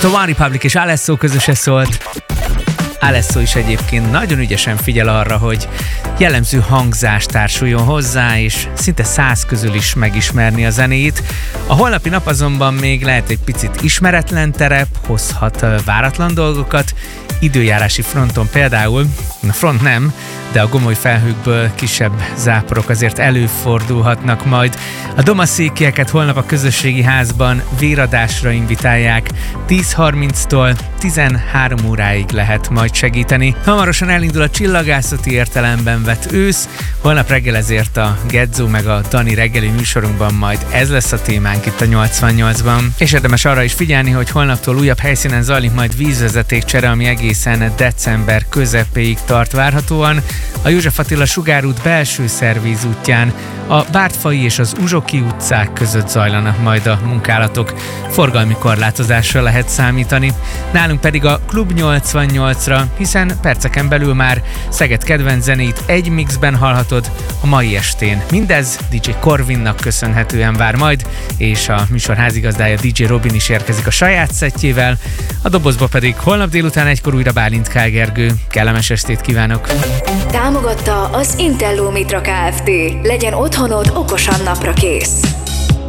A One Republic és Alesso közöse szólt. Alesso is egyébként nagyon ügyesen figyel arra, hogy jellemző hangzás társuljon hozzá, és szinte 100 közül is megismerni a zenét. A holnapi nap azonban még lehet egy picit ismeretlen terep, hozhat váratlan dolgokat, időjárási fronton például, a front nem, de a gomoly felhőkből kisebb záporok azért előfordulhatnak majd. A domaszékieket holnap a közösségi házban véradásra invitálják. 10:30-tól 13 óráig lehet majd segíteni. Hamarosan elindul a csillagászati értelemben vett ősz. Holnap reggel ezért a Gedzó meg a Dani reggeli műsorunkban majd ez lesz a témánk itt a 88-ban. És érdemes arra is figyelni, hogy holnaptól újabb helyszínen zajlik majd vízvezetékcsere, ami egészen december közepéig tart várhatóan. A József Attila Sugárút belső szervízútján a Bártfai és az Uzsoki utcák között zajlanak majd a munkálatok. Forgalmi korlátozásra lehet számítani. Nálunk pedig a Klub 88-ra, hiszen perceken belül már Szeged kedvenc zenét egy mixben hallhatod a mai estén. Mindez DJ Corvinnak köszönhetően vár majd, és a műsor házigazdája DJ Robin is érkezik a saját szettjével, a dobozba pedig holnap délután 1-kor újra Bálint K. Gergő. Kellemes estét kívánok! Támogatta az Intello Mitra Kft. Legyen otthonod okosan napra kész.